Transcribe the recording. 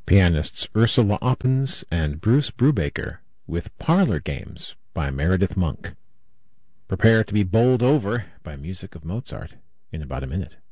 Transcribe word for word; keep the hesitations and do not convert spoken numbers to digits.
Pianists Ursula Oppens and Bruce Brubaker with Parlor Games by Meredith Monk. Prepare to be bowled over by music of Mozart in about a minute.